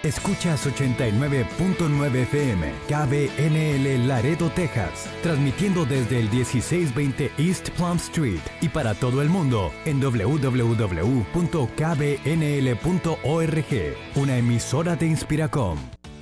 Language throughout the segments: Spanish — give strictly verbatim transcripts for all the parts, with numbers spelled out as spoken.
Escuchas ochenta y nueve punto nueve F M, K B N L Laredo, Texas, transmitiendo desde el dieciséis veinte East Plum Street y para todo el mundo en doble u doble u doble u punto k b n l punto org, una emisora de Inspiracom.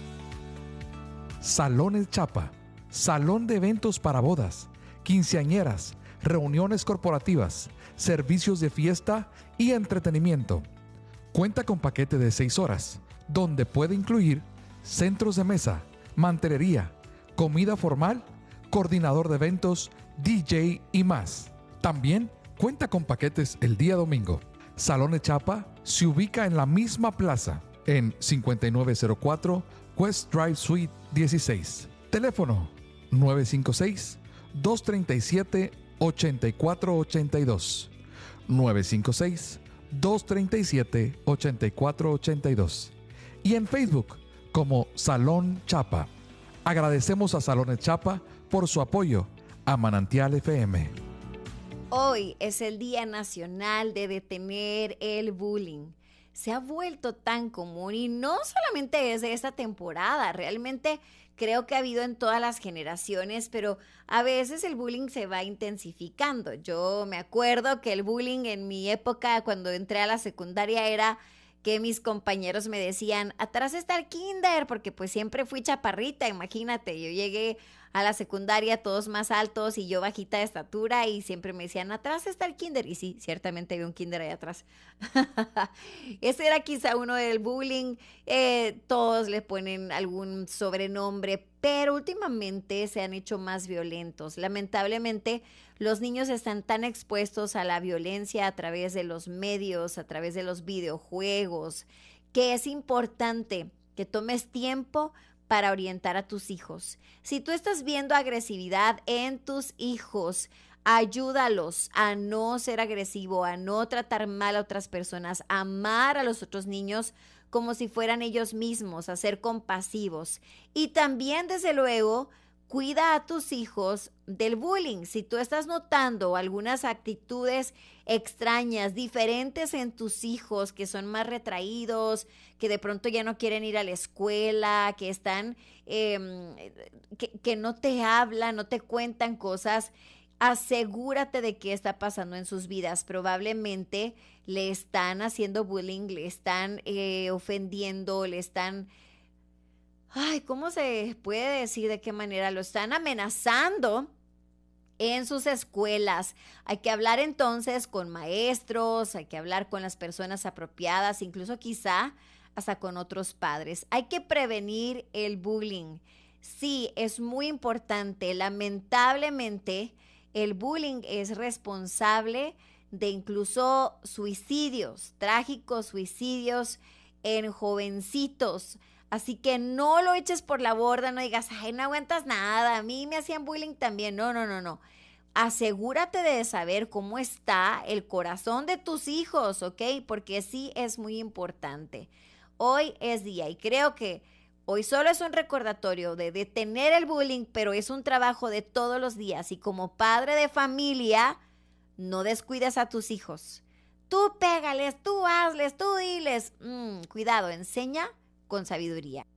Salones Chapa, salón de eventos para bodas, quinceañeras, reuniones corporativas, servicios de fiesta y entretenimiento. Cuenta con paquete de seis horas, donde puede incluir centros de mesa, mantelería, comida formal, coordinador de eventos, D J y más. También cuenta con paquetes el día domingo. Salones Chapa se ubica en la misma plaza, en cincuenta y nueve cero cuatro West Drive Suite dieciséis. Teléfono nueve cinco seis, dos tres siete, ocho cuatro ocho dos. nueve cinco seis, dos tres siete, ocho cuatro ocho dos. Y en Facebook como Salón Chapa. Agradecemos a Salones Chapa por su apoyo a Manantial F M. Hoy es el Día Nacional de Detener el Bullying. Se ha vuelto tan común y no solamente es de esta temporada, realmente creo que ha habido en todas las generaciones, pero a veces el bullying se va intensificando. Yo me acuerdo que el bullying en mi época, cuando entré a la secundaria, era que mis compañeros me decían, atrás está el kinder, porque pues siempre fui chaparrita, imagínate, yo llegué a la secundaria todos más altos y yo bajita de estatura y siempre me decían, atrás está el kinder, y sí, ciertamente había un kinder ahí atrás. Ese era quizá uno del bullying, eh, todos le ponen algún sobrenombre, pero últimamente se han hecho más violentos. Lamentablemente, los niños están tan expuestos a la violencia a través de los medios, a través de los videojuegos, que es importante que tomes tiempo para orientar a tus hijos. Si tú estás viendo agresividad en tus hijos, ayúdalos a no ser agresivo, a no tratar mal a otras personas, a amar a los otros niños como si fueran ellos mismos, a ser compasivos. Y también, desde luego, cuida a tus hijos del bullying. Si tú estás notando algunas actitudes extrañas, diferentes en tus hijos, que son más retraídos, que de pronto ya no quieren ir a la escuela, que están, eh, que, que no te hablan, no te cuentan cosas, asegúrate de qué está pasando en sus vidas. Probablemente le están haciendo bullying, le están eh, ofendiendo, le están... Ay, ¿cómo se puede decir de qué manera? Lo están amenazando en sus escuelas. Hay que hablar entonces con maestros, hay que hablar con las personas apropiadas, incluso quizá hasta con otros padres. Hay que prevenir el bullying. Sí, es muy importante. Lamentablemente, el bullying es responsable de incluso suicidios, trágicos suicidios en jovencitos. Así que no lo eches por la borda, no digas, ay, no aguantas nada, a mí me hacían bullying también. No, no, no, no. Asegúrate de saber cómo está el corazón de tus hijos, ¿ok? Porque sí es muy importante. Hoy es día y creo que hoy solo es un recordatorio de detener el bullying, pero es un trabajo de todos los días. Y como padre de familia, no descuides a tus hijos. Tú pégales, tú hazles, tú diles. Mm, cuidado, enseña con sabiduría.